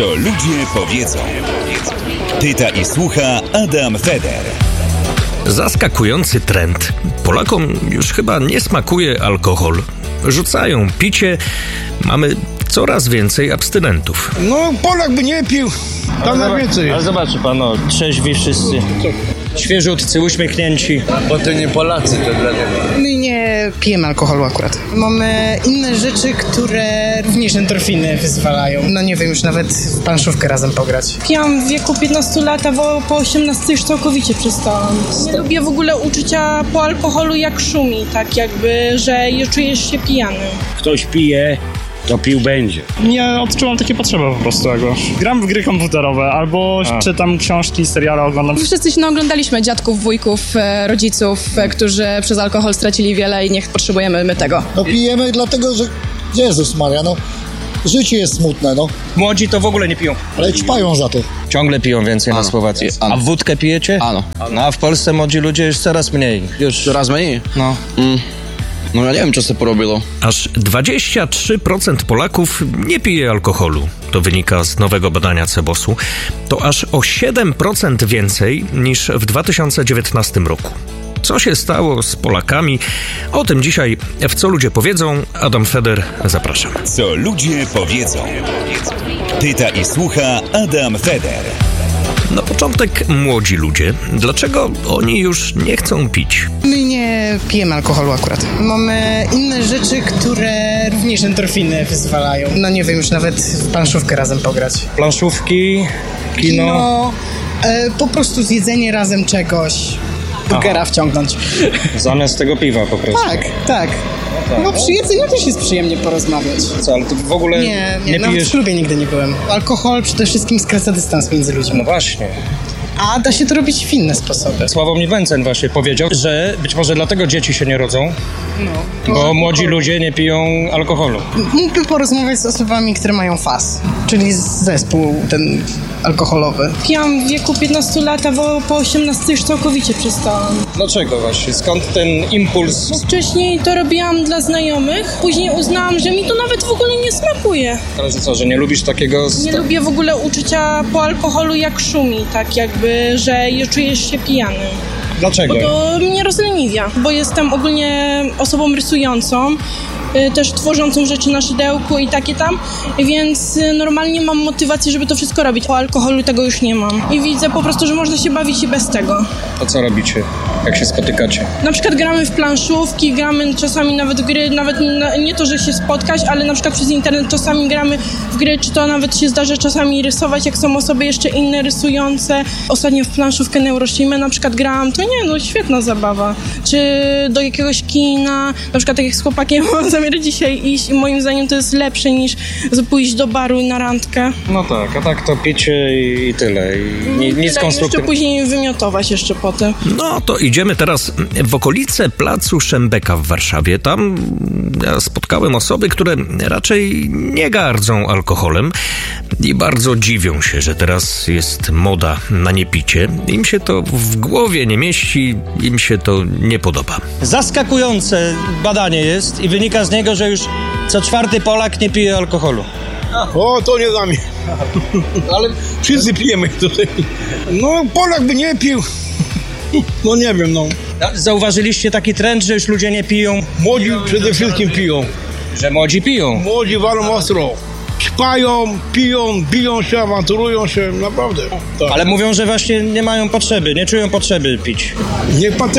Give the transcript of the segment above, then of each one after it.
Co ludzie powiedzą. Pyta i słucha Adam Feder. Zaskakujący trend. Polakom już chyba nie smakuje alkohol. Rzucają picie. Mamy coraz więcej abstynentów. No, Polak by nie pił. Tam najwięcej. Ale zobaczy pan, trzeźwi wszyscy. Świeżutcy, uśmiechnięci. Bo to nie Polacy, to dlatego. My nie pijemy alkoholu akurat. Mamy inne rzeczy, które również endorfiny wyzwalają. No nie wiem, już nawet w planszówkę razem pograć. Pijam w wieku 15 lat, a po 18 już całkowicie przestałam. Nie lubię w ogóle uczucia po alkoholu, jak szumi, tak jakby, że czujesz się pijany. Ktoś pije, to pił będzie. Nie odczuwam takiej potrzeby po prostu jakoś. Gram w gry komputerowe albo czytam książki, seriale oglądam. Wszyscy się naoglądaliśmy dziadków, wujków, rodziców, którzy przez alkohol stracili wiele i niech potrzebujemy my tego. No pijemy dlatego, że Jezus Maria, życie jest smutne, Młodzi to w ogóle nie piją. ale ćpają za to. Ciągle piją więcej na Słowacji. A wódkę pijecie? Ano. No a w Polsce młodzi ludzie już coraz mniej. Coraz mniej? No. No ja nie wiem, co się porobiło. Aż 23% Polaków nie pije alkoholu. To wynika z nowego badania CBOS-u. To aż o 7% więcej niż w 2019 roku. Co się stało z Polakami? O tym dzisiaj w Co ludzie powiedzą. Adam Feder, zapraszam. Co ludzie powiedzą. Pyta i słucha Adam Feder. Na początek młodzi ludzie. Dlaczego oni już nie chcą pić? My nie pijemy alkoholu akurat. Mamy inne rzeczy, które również endorfiny wyzwalają. No nie wiem, już nawet w planszówkę razem pograć. Planszówki, kino. Po prostu zjedzenie razem czegoś. Burgera wciągnąć. Zamiast tego piwa po prostu. Tak. No przy jedzeniu też jest przyjemnie porozmawiać. Co, ale ty w ogóle Nie, nawet pijesz? w klubie nigdy nie byłem. Alkohol przede wszystkim skraca dystans między ludźmi. No właśnie. A da się to robić w inne sposoby. Sławomir Mencen właśnie powiedział, że być może dlatego dzieci się nie rodzą, bo młodzi ludzie nie piją alkoholu. Mógłby porozmawiać z osobami, które mają FAS, czyli zespół ten alkoholowy. Pijam w wieku 15 lat, a po 18 już całkowicie przestałam. Dlaczego właśnie? Skąd ten impuls? Bo wcześniej to robiłam dla znajomych, później uznałam, że mi to nawet w ogóle nie smakuje. Ale co, że nie lubisz takiego... Nie lubię w ogóle uczucia po alkoholu, jak szumi, tak jakby, że czujesz się pijany. Dlaczego? Bo to mnie rozleniwia, bo jestem ogólnie osobą rysującą, też tworzącą rzeczy na szydełku i takie tam, więc normalnie mam motywację, żeby to wszystko robić. Po alkoholu tego już nie mam i widzę po prostu, że można się bawić i bez tego. A co robicie, jak się spotykacie? Na przykład gramy w planszówki, gramy czasami nawet w gry, nawet nie to, że się spotkać, ale na przykład przez internet czasami gramy w gry, czy to nawet się zdarza czasami rysować, jak są osoby jeszcze inne rysujące. Ostatnio w planszówkę Neuroshima na przykład grałam, to świetna zabawa. Czy do jakiegoś kina, na przykład tak jak z chłopakiem mam zamiar dzisiaj iść i moim zdaniem to jest lepsze niż pójść do baru na randkę. No tak, a tak to picie i tyle. I nic konstruktywnego. Jeszcze później wymiotować jeszcze potem. No to idziemy teraz w okolice placu Szembeka w Warszawie. Tam ja spotkałem osoby, które raczej nie gardzą alkoholem i bardzo dziwią się, że teraz jest moda na niepicie. Im się to w głowie nie mieści, im się to nie podoba. Zaskakujące badanie jest i wynika z niego, że już co 4 Polak nie pije alkoholu. O, to nie dla mnie. Ale wszyscy pijemy tutaj. No, Polak by nie pił. No nie wiem, Zauważyliście taki trend, że już ludzie nie piją? Młodzi przede wszystkim piją. Że młodzi piją. Młodzi walą ostro. Śpają, piją, biją się, awanturują się, naprawdę. Tak. Ale mówią, że właśnie nie mają potrzeby, nie czują potrzeby pić. Niech pan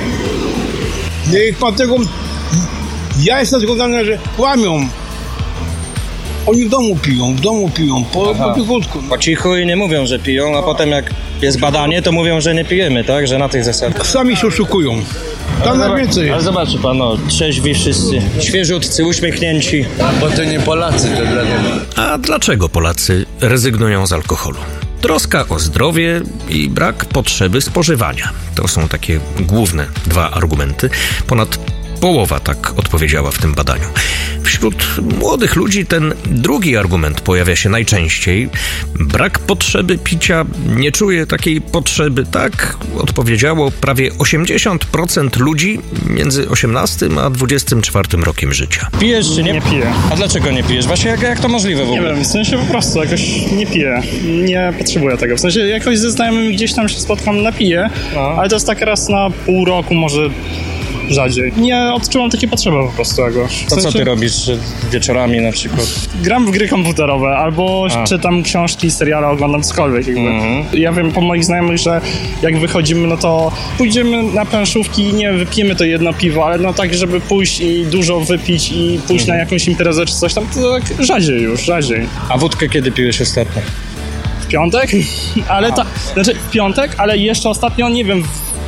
tego... Ja jestem tego zdania, że kłamią. Oni w domu piją, po cichutku. Po cichu i nie mówią, że piją, a potem jak jest badanie, to mówią, że nie pijemy, tak? Że na tych zasadach. Sami się oszukują. Tam najwięcej. Ale zobaczy pan, trzeźwi wszyscy. Świeżutcy, uśmiechnięci. Bo to nie Polacy, to dlatego. A dlaczego Polacy rezygnują z alkoholu? Troska o zdrowie i brak potrzeby spożywania. To są takie główne 2 argumenty. Ponad połowa tak odpowiedziała w tym badaniu. Wśród Wśród młodych ludzi ten drugi argument pojawia się najczęściej. Brak potrzeby picia, nie czuję takiej potrzeby. Tak odpowiedziało prawie 80% ludzi między 18 a 24 rokiem życia. Pijesz czy nie? Nie piję. A dlaczego nie pijesz? Właśnie jak to możliwe w ogóle? Nie wiem, w sensie po prostu jakoś nie piję. Nie potrzebuję tego. W sensie jakoś ze znajomymi gdzieś tam się spotkam, napiję, ale to jest tak raz na pół roku, może rzadziej. Nie odczuwam takiej potrzeby po prostu jakoś. To co ty robisz wieczorami na przykład? Gram w gry komputerowe albo czytam książki, seriale, oglądam cokolwiek jakby. Ja wiem po moich znajomych, że jak wychodzimy, no to pójdziemy na planszówki i nie wypijemy to jedno piwo, ale no tak, żeby pójść i dużo wypić i pójść na jakąś imprezę czy coś tam, to tak rzadziej. A wódkę kiedy piłeś ostatnio? W piątek? Ale znaczy w piątek, ale jeszcze ostatnio, nie wiem,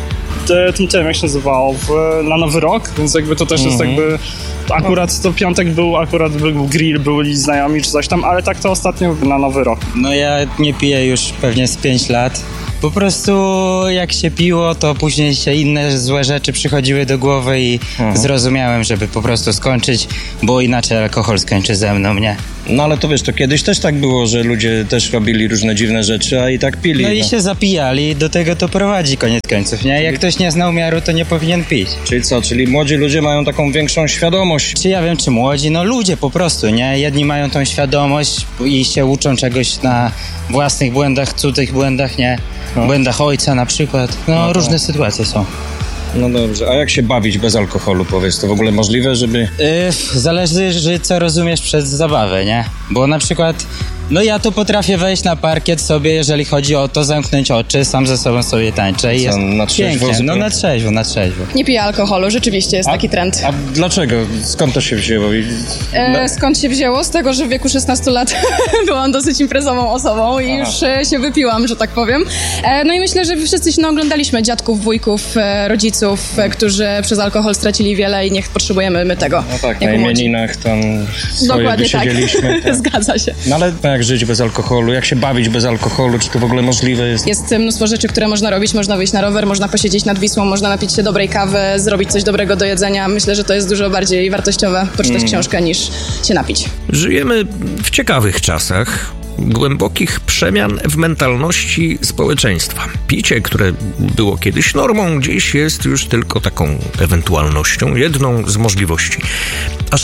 tym jak się nazywało, na Nowy Rok, więc jakby to też jest jakby, akurat to piątek był grill, byli znajomi czy coś tam, ale tak to ostatnio na Nowy Rok. No ja nie piję już pewnie z 5 lat. Po prostu jak się piło, to później się inne złe rzeczy przychodziły do głowy i zrozumiałem, żeby po prostu skończyć, bo inaczej alkohol skończy ze mną, nie? No ale to wiesz, to kiedyś też tak było, że ludzie też robili różne dziwne rzeczy, a i tak pili. No i się zapijali, do tego to prowadzi koniec końców, nie? Jak ktoś nie znał miaru, to nie powinien pić. Czyli co? Czyli młodzi ludzie mają taką większą świadomość? Czy ja wiem, czy młodzi? No ludzie po prostu, nie? Jedni mają tą świadomość i się uczą czegoś na własnych błędach, cudzych błędach, nie? Błędach ojca na przykład. No różne sytuacje są. No dobrze, a jak się bawić bez alkoholu, powiedz? To w ogóle możliwe, żeby... Zależy, co rozumiesz przez zabawę, nie? Bo na przykład, no ja tu potrafię wejść na parkiet sobie, jeżeli chodzi o to, zamknąć oczy, sam ze sobą sobie tańczę i jest na trzeźwo? pięknie. No na trzeźwo. Nie piję alkoholu, rzeczywiście jest taki trend. A dlaczego? Skąd to się wzięło? Skąd się wzięło? Z tego, że w wieku 16 lat byłam dosyć imprezową osobą i już się wypiłam, że tak powiem. No i myślę, że wszyscy się naoglądaliśmy dziadków, wujków, rodziców, którzy przez alkohol stracili wiele i niech potrzebujemy my tego. No tak, na imieninach tam swoje wysiedzieliśmy. Tak. Zgadza się. No ale jak żyć bez alkoholu? Jak się bawić bez alkoholu? Czy to w ogóle możliwe jest? Jest mnóstwo rzeczy, które można robić. Można wyjść na rower, można posiedzieć nad Wisłą, można napić się dobrej kawy, zrobić coś dobrego do jedzenia. Myślę, że to jest dużo bardziej wartościowe poczytać książkę niż się napić. Żyjemy w ciekawych czasach, głębokich przemian w mentalności społeczeństwa. Picie, które było kiedyś normą, dziś jest już tylko taką ewentualnością, jedną z możliwości. Aż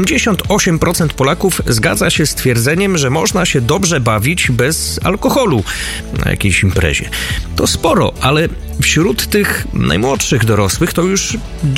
88% Polaków zgadza się z twierdzeniem, że można się dobrze bawić bez alkoholu na jakiejś imprezie. To sporo, ale wśród tych najmłodszych dorosłych to już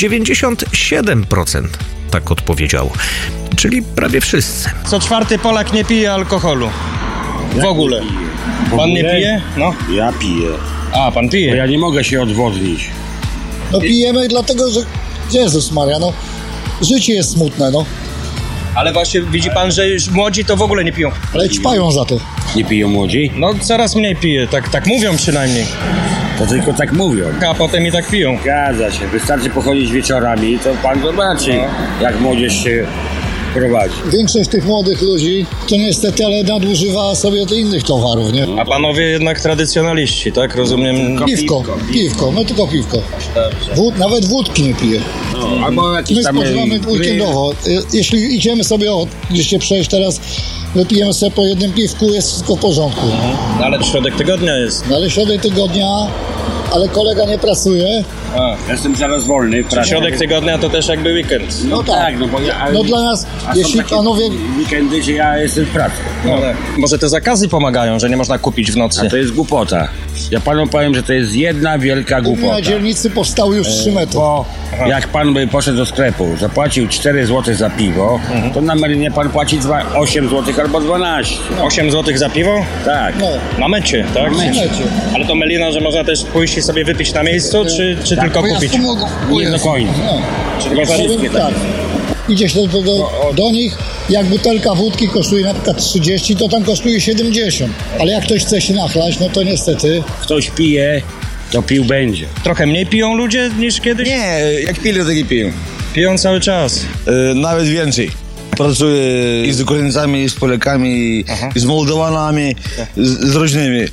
97% tak odpowiedziało. Czyli prawie wszyscy. Co czwarty Polak nie pije alkoholu. W ogóle. Pan nie pije? No. Ja piję. A, pan pije? Bo ja nie mogę się odwodnić. No pijemy dlatego, że Jezus Maria, no życie jest smutne, no. Ale właśnie widzi pan, że już młodzi to w ogóle nie piją. Ale ćpają za to. Nie piją młodzi? No coraz mniej pije, tak mówią przynajmniej. To tylko tak mówią. A potem i tak piją. Zgadza się. Wystarczy pochodzić wieczorami, to pan zobaczy, jak młodzież się prowadzi. Większość tych młodych ludzi to niestety, ale nadużywa sobie innych towarów, nie? A panowie jednak tradycjonaliści, tak? Rozumiem? Piwko, my tylko piwko. Nawet wódki nie piję. No, albo jakieś my spożywamy weekendowo. Jeśli idziemy sobie gdzieś się przejść teraz, wypijemy sobie po jednym piwku, jest wszystko w porządku. No, ale środek tygodnia jest. No, ale środek tygodnia, ale kolega nie pracuje. Jestem zaraz wolny. Środek tygodnia to też jakby weekend. No tak. No, bo no dla nas, jeśli panowie... Weekendy, że ja jestem w pracy. No. Może te zakazy pomagają, że nie można kupić w nocy. A to jest głupota. Ja panu powiem, że to jest jedna wielka głupota. Na dzielnicy powstały już 3 metry. Bo jak pan by poszedł do sklepu, zapłacił 4 zł za piwo, to na Melinie pan płaci 8 zł albo 12. 8 zł za piwo? Tak. No. Na mecie, tak? Na mecie. Ale to Melina, że można też pójść i sobie wypić na miejscu, czy tak, tylko kupić? Nie do końca. No. Tak. Idzie się do nich, jak butelka wódki kosztuje na przykład 30, to tam kosztuje 70. Ale jak ktoś chce się nachlać, no to niestety... Ktoś pije, to pił będzie. Trochę mniej piją ludzie niż kiedyś? Nie, jak pili, to tak i piją. Piją cały czas? Nawet więcej. Pracuję i z Ukraińcami, i z Polakami, i z Mołdowanami, z różnymi.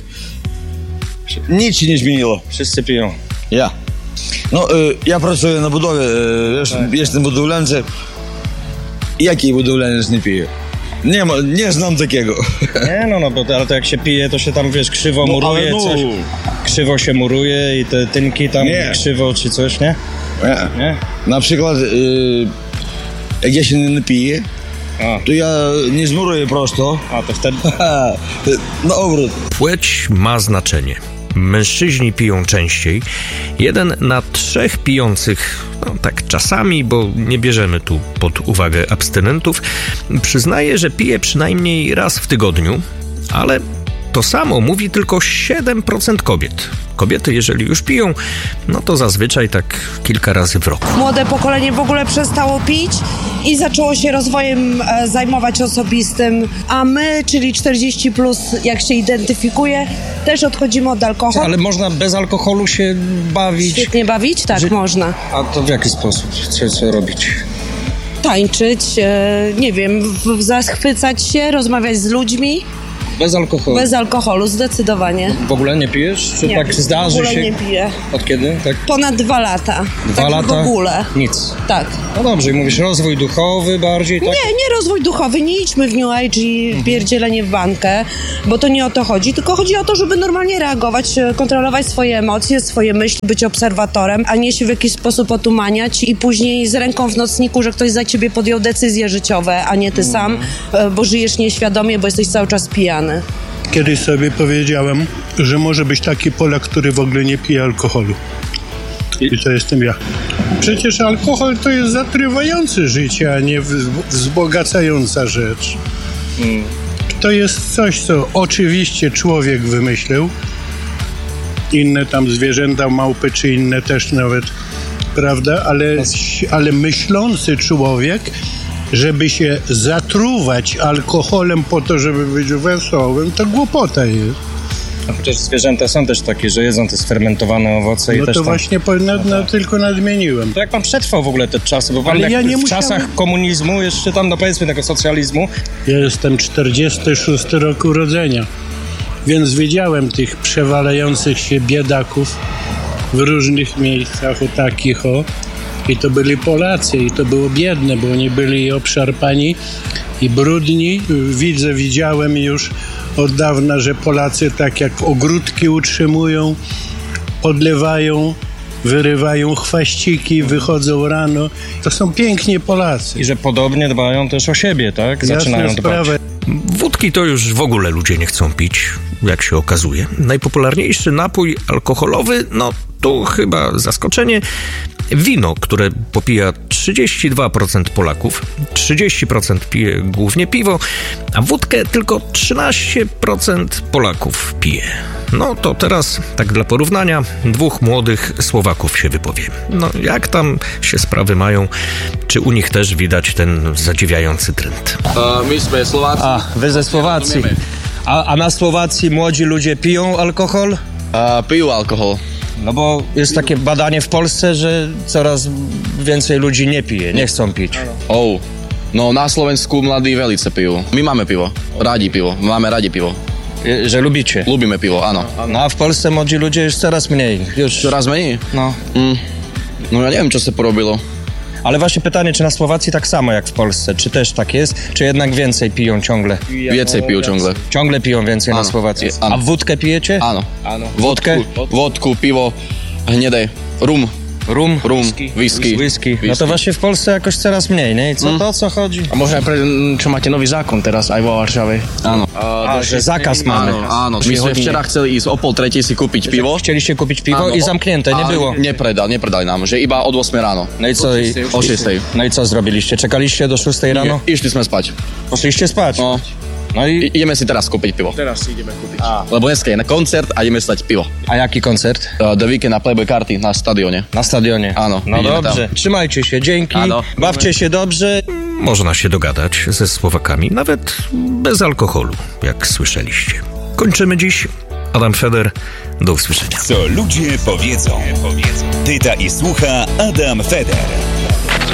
Nic się nie zmieniło. Wszyscy piją? Ja. No, ja pracuję na budowie, jestem budowlańcem Jaki budowlaniec nie pije? Nie znam takiego. Nie, bo ale to jak się pije, to się tam, wiesz, krzywo muruje, coś. Krzywo się muruje i te tynki tam krzywo czy coś, nie? Nie. Na przykład, jak ja się nie napiję, to ja nie zmuruję prosto. A to wtedy? Na obrót. Płeć ma znaczenie. Mężczyźni piją częściej. 1 na 3 pijących, tak czasami, bo nie bierzemy tu pod uwagę abstynentów, przyznaje, że pije przynajmniej raz w tygodniu, ale to samo mówi tylko 7% kobiet. Kobiety, jeżeli już piją, to zazwyczaj tak kilka razy w roku. Młode pokolenie w ogóle przestało pić i zaczęło się rozwojem zajmować osobistym, a my, czyli 40+, jak się identyfikuje, też odchodzimy od alkoholu. Ale można bez alkoholu się bawić? Świetnie bawić? Tak, można. A to w jaki sposób? Co robić? Tańczyć, nie wiem, zachwycać się, rozmawiać z ludźmi. Bez alkoholu? Bez alkoholu, zdecydowanie. W ogóle nie pijesz? Czy nie, tak zdarzy się? W ogóle nie piję. Od kiedy? Tak? Ponad 2 lata. 2 lata? W ogóle. Nic? Tak. No dobrze, mówisz rozwój duchowy bardziej, tak? Nie rozwój duchowy, nie idźmy w New Age i pierdzielenie w bankę, bo to nie o to chodzi, tylko chodzi o to, żeby normalnie reagować, kontrolować swoje emocje, swoje myśli, być obserwatorem, a nie się w jakiś sposób otumaniać i później z ręką w nocniku, że ktoś za ciebie podjął decyzje życiowe, a nie ty sam, bo żyjesz nieświadomie, bo jesteś cały czas pijany. Kiedyś sobie powiedziałem, że może być taki Polak, który w ogóle nie pije alkoholu. I to jestem ja. Przecież alkohol to jest zatrywający życie, a nie wzbogacająca rzecz. To jest coś, co oczywiście człowiek wymyślił. Inne tam zwierzęta, małpy czy inne też nawet, prawda? Ale myślący człowiek, żeby się zatruwać alkoholem po to, żeby być wesołym, to głupota jest. A chociaż zwierzęta są też takie, że jedzą te sfermentowane owoce i też to tam... właśnie tylko nadmieniłem. To jak pan przetrwał w ogóle te czasy? Bo pan ale ja nie w musiałem... czasach komunizmu, jeszcze tam, powiedzmy tego socjalizmu... Ja jestem 46 roku urodzenia, więc widziałem tych przewalających się biedaków w różnych miejscach, takich. I to byli Polacy i to było biedne, bo oni byli obszarpani i brudni. Widziałem już od dawna, że Polacy tak jak ogródki utrzymują, podlewają, wyrywają chwaściki, wychodzą rano. To są pięknie Polacy. I że podobnie dbają też o siebie, tak? Zaczynają dbać. Wódki to już w ogóle ludzie nie chcą pić, jak się okazuje. Najpopularniejszy napój alkoholowy, tu chyba zaskoczenie, wino, które popija 32% Polaków, 30% pije głównie piwo, a wódkę tylko 13% Polaków pije. To teraz, tak dla porównania, 2 młodych Słowaków się wypowie. Jak tam się sprawy mają? Czy u nich też widać ten zadziwiający trend? My Słowacy. Wy ze Słowacji. A na Słowacji młodzi ludzie piją alkohol? Piją alkohol. Bo jest takie badanie w Polsce, że coraz więcej ludzi nie pije, nie chcą pić. Na Slovensku mladí velice pijú. My máme pivo. Radi pivo. Máme radi pivo. Że lubicie? Lubimy piwo, áno. A w Polsce młodzi ludzie już coraz mniej. Coraz mniej? Ja nie wiem, co się porobilo. Ale właśnie pytanie, czy na Słowacji tak samo jak w Polsce? Czy też tak jest? Czy jednak więcej piją ciągle? Więcej piją ciągle. Ciągle piją więcej na Słowacji. A wódkę pijecie? Áno. Wódku, piwo, hnedé, rum, whisky. To właśnie w Polsce jakoś coraz mniej, nie? I o co chodzi? A może czy macie nowy zakon teraz, aj vo Warszawie? Áno. Że zakaz mamy. Áno. My sme včera chceli ísť o 2:30 si kúpić piwo. Chcieliście kupić piwo i zamknięte, nie było. Nie predali nam, że iba od 8 rano. No i co? O 6. No i co zrobiliście? Czekaliście do 6 rano? Išli sme spať. Poszliście spać? No i ideme si teraz kúpiť pivo. Teraz si ideme kúpiť. Lebo dneska je na koncert a ideme stať pivo. A jaki koncert? The Weekend na Playboy Carti na stadionie. Na stadionie? Áno. No dobrze. Tam. Trzymajcie się, dzięki. Bawcie się dobrze. Można się dogadać ze Słowakami, nawet bez alkoholu, jak słyszeliście. Kończymy dziś. Adam Feder, do usłyszenia. Co ludzie powiedzą. Pyta i słucha Adam Feder.